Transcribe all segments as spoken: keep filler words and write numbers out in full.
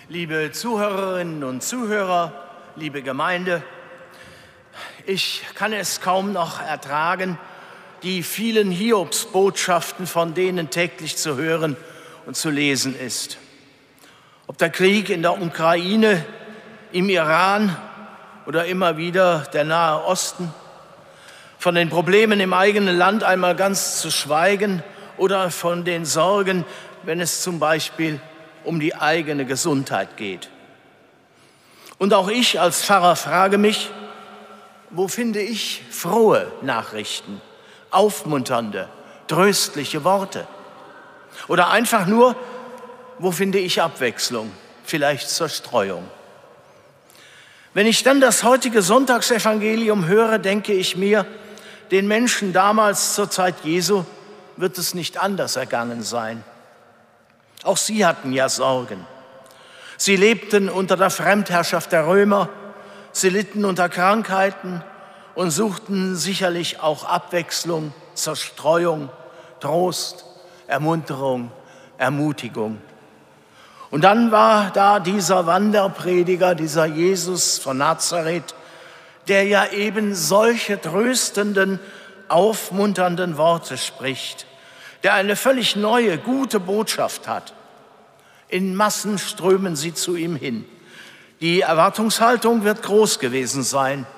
Liebe Zuhörerinnen und Zuhörer, liebe Gemeinde, ich kann es kaum noch ertragen, die vielen Hiobsbotschaften, von denen täglich zu hören und zu lesen ist. Ob der Krieg in der Ukraine, im Iran oder immer wieder der Nahe Osten, von den Problemen im eigenen Land einmal ganz zu schweigen oder von den Sorgen, wenn es zum Beispiel um die eigene Gesundheit geht. Und auch ich als Pfarrer frage mich, wo finde ich frohe Nachrichten, aufmunternde, tröstliche Worte? Oder einfach nur, wo finde ich Abwechslung, vielleicht Zerstreuung? Wenn ich dann das heutige Sonntagsevangelium höre, denke ich mir, den Menschen damals zur Zeit Jesu wird es nicht anders ergangen sein. Auch sie hatten ja Sorgen. Sie lebten unter der Fremdherrschaft der Römer, sie litten unter Krankheiten und suchten sicherlich auch Abwechslung, Zerstreuung, Trost, Ermunterung, Ermutigung. Und dann war da dieser Wanderprediger, dieser Jesus von Nazareth, der ja eben solche tröstenden, aufmunternden Worte spricht, der eine völlig neue, gute Botschaft hat. In Massen strömen sie zu ihm hin. Die Erwartungshaltung wird groß gewesen sein.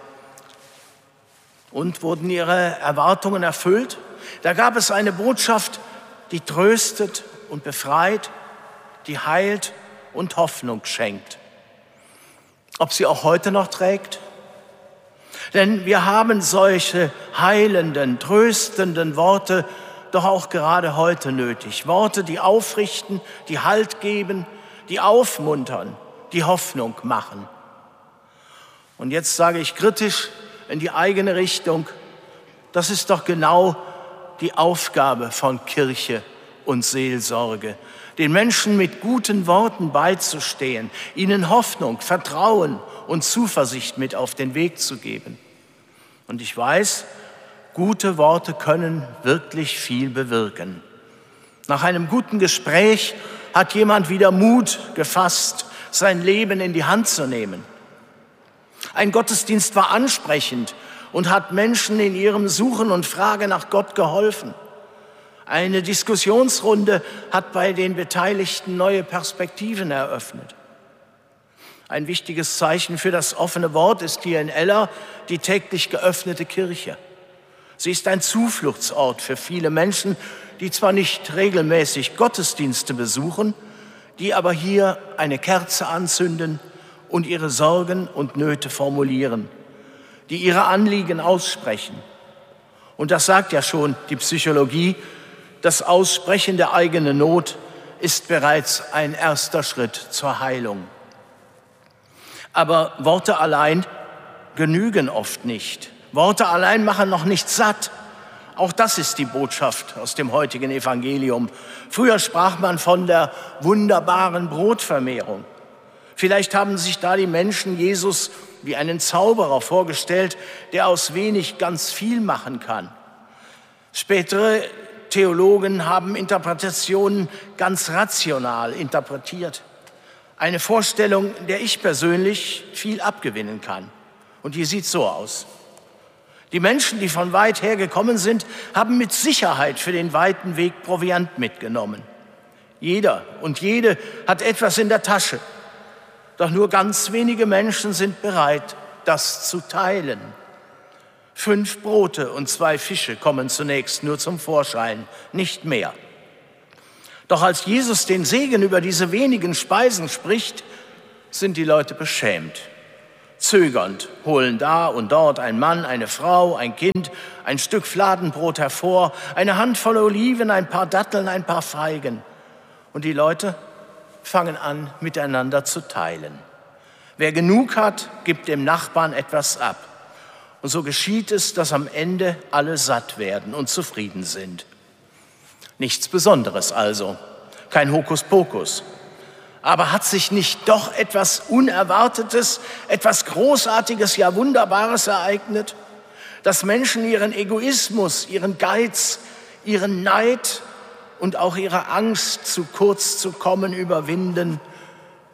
Und wurden ihre Erwartungen erfüllt? Da gab es eine Botschaft, die tröstet und befreit, die heilt und Hoffnung schenkt. Ob sie auch heute noch trägt? Denn wir haben solche heilenden, tröstenden Worte doch auch gerade heute nötig. Worte, die aufrichten, die Halt geben, die aufmuntern, die Hoffnung machen. Und jetzt sage ich kritisch in die eigene Richtung, das ist doch genau die Aufgabe von Kirche und Seelsorge, den Menschen mit guten Worten beizustehen, ihnen Hoffnung, Vertrauen und Zuversicht mit auf den Weg zu geben. Und ich weiß, gute Worte können wirklich viel bewirken. Nach einem guten Gespräch hat jemand wieder Mut gefasst, sein Leben in die Hand zu nehmen. Ein Gottesdienst war ansprechend und hat Menschen in ihrem Suchen und Frage nach Gott geholfen. Eine Diskussionsrunde hat bei den Beteiligten neue Perspektiven eröffnet. Ein wichtiges Zeichen für das offene Wort ist hier in Eller die täglich geöffnete Kirche. Sie ist ein Zufluchtsort für viele Menschen, die zwar nicht regelmäßig Gottesdienste besuchen, die aber hier eine Kerze anzünden und ihre Sorgen und Nöte formulieren, die ihre Anliegen aussprechen. Und das sagt ja schon die Psychologie, das Aussprechen der eigenen Not ist bereits ein erster Schritt zur Heilung. Aber Worte allein genügen oft nicht. Worte allein machen noch nicht satt. Auch das ist die Botschaft aus dem heutigen Evangelium. Früher sprach man von der wunderbaren Brotvermehrung. Vielleicht haben sich da die Menschen Jesus wie einen Zauberer vorgestellt, der aus wenig ganz viel machen kann. Spätere Theologen haben Interpretationen ganz rational interpretiert. Eine Vorstellung, der ich persönlich viel abgewinnen kann. Und die sieht so aus. Die Menschen, die von weit her gekommen sind, haben mit Sicherheit für den weiten Weg Proviant mitgenommen. Jeder und jede hat etwas in der Tasche. Doch nur ganz wenige Menschen sind bereit, das zu teilen. Fünf Brote und zwei Fische kommen zunächst nur zum Vorschein, nicht mehr. Doch als Jesus den Segen über diese wenigen Speisen spricht, sind die Leute beschämt. Zögernd holen da und dort ein Mann, eine Frau, ein Kind, ein Stück Fladenbrot hervor, eine Handvoll Oliven, ein paar Datteln, ein paar Feigen. Und die Leute fangen an, miteinander zu teilen. Wer genug hat, gibt dem Nachbarn etwas ab. Und so geschieht es, dass am Ende alle satt werden und zufrieden sind. Nichts Besonderes also, kein Hokuspokus. Aber hat sich nicht doch etwas Unerwartetes, etwas Großartiges, ja Wunderbares ereignet, dass Menschen ihren Egoismus, ihren Geiz, ihren Neid und auch ihre Angst, zu kurz zu kommen, überwinden,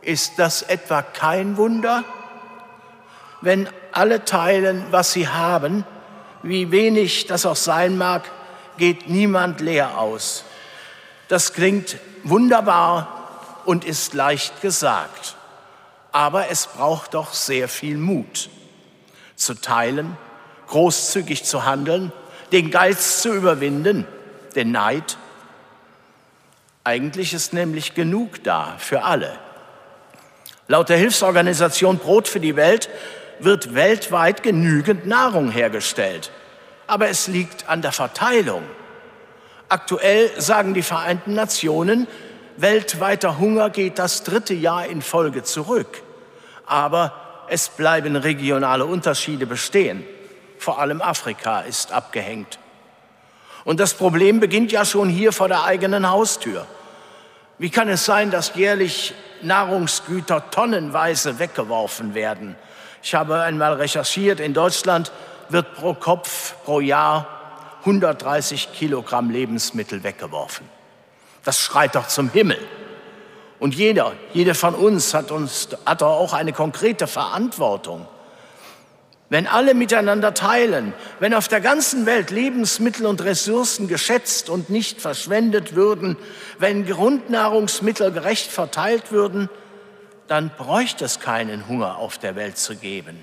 Ist das etwa kein Wunder? Wenn alle teilen, was sie haben, wie wenig das auch sein mag, geht niemand leer aus. Das klingt wunderbar und ist leicht gesagt. Aber es braucht doch sehr viel Mut. Zu teilen, großzügig zu handeln, den Geiz zu überwinden, den Neid. Eigentlich ist nämlich genug da für alle. Laut der Hilfsorganisation Brot für die Welt wird weltweit genügend Nahrung hergestellt. Aber es liegt an der Verteilung. Aktuell sagen die Vereinten Nationen, weltweiter Hunger geht das dritte Jahr in Folge zurück. Aber es bleiben regionale Unterschiede bestehen. Vor allem Afrika ist abgehängt. Und das Problem beginnt ja schon hier vor der eigenen Haustür. Wie kann es sein, dass jährlich Nahrungsgüter tonnenweise weggeworfen werden? Ich habe einmal recherchiert, in Deutschland wird pro Kopf pro Jahr hundertdreißig Kilogramm Lebensmittel weggeworfen. Das schreit doch zum Himmel. Und jeder, jede von uns hat, uns, hat auch eine konkrete Verantwortung. Wenn alle miteinander teilen, wenn auf der ganzen Welt Lebensmittel und Ressourcen geschätzt und nicht verschwendet würden, wenn Grundnahrungsmittel gerecht verteilt würden, dann bräuchte es keinen Hunger auf der Welt zu geben.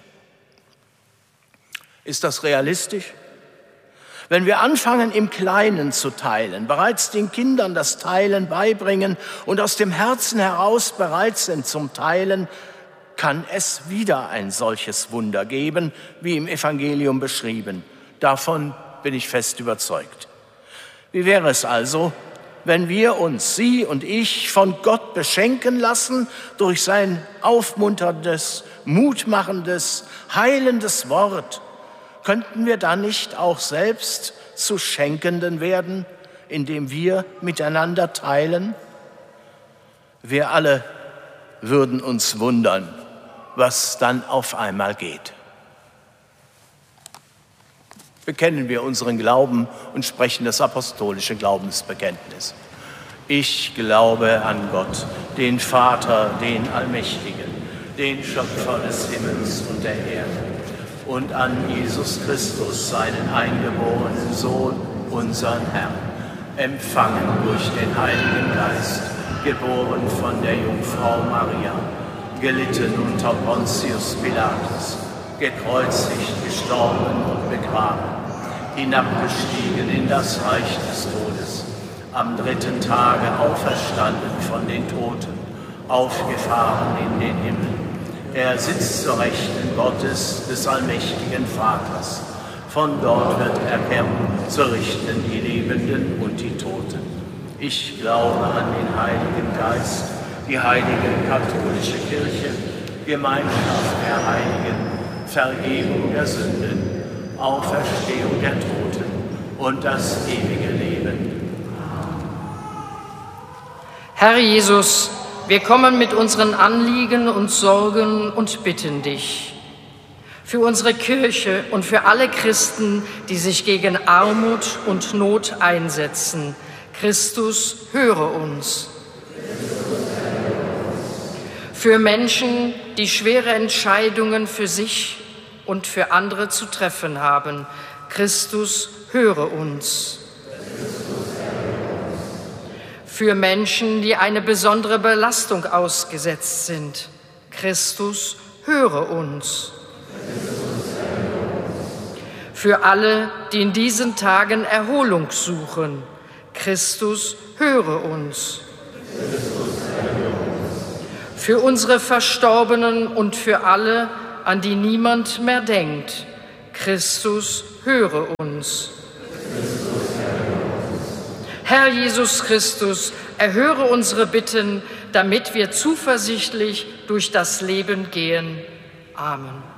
Ist das realistisch? Wenn wir anfangen, im Kleinen zu teilen, bereits den Kindern das Teilen beibringen und aus dem Herzen heraus bereit sind zum Teilen, kann es wieder ein solches Wunder geben, wie im Evangelium beschrieben. Davon bin ich fest überzeugt. Wie wäre es also, wenn wir uns, Sie und ich, von Gott beschenken lassen durch sein aufmunterndes, mutmachendes, heilendes Wort? Könnten wir dann nicht auch selbst zu Schenkenden werden, indem wir miteinander teilen? Wir alle würden uns wundern, was dann auf einmal geht. Bekennen wir unseren Glauben und sprechen das apostolische Glaubensbekenntnis. Ich glaube an Gott, den Vater, den Allmächtigen, den Schöpfer des Himmels und der Erde, und an Jesus Christus, seinen eingeborenen Sohn, unseren Herrn, empfangen durch den Heiligen Geist, geboren von der Jungfrau Maria, gelitten unter Pontius Pilatus, gekreuzigt, gestorben und begraben, hinabgestiegen in das Reich des Todes, am dritten Tage auferstanden von den Toten, aufgefahren in den Himmel. Er sitzt zur Rechten Gottes, des allmächtigen Vaters. Von dort wird er kehren, zu richten die Lebenden und die Toten. Ich glaube an den Heiligen Geist, die heilige katholische Kirche, Gemeinschaft der Heiligen, Vergebung der Sünden, Auferstehung der Toten und das ewige Leben. Herr Jesus, wir kommen mit unseren Anliegen und Sorgen und bitten dich für unsere Kirche und für alle Christen, die sich gegen Armut und Not einsetzen. Christus, höre uns. Für Menschen, die schwere Entscheidungen für sich und für andere zu treffen haben. Christus, höre uns. Für Menschen, die eine besondere Belastung ausgesetzt sind. Christus, höre uns. Für alle, die in diesen Tagen Erholung suchen. Christus, höre uns. Für unsere Verstorbenen und für alle, an die niemand mehr denkt. Christus, höre uns. Herr Jesus Christus, erhöre unsere Bitten, damit wir zuversichtlich durch das Leben gehen. Amen.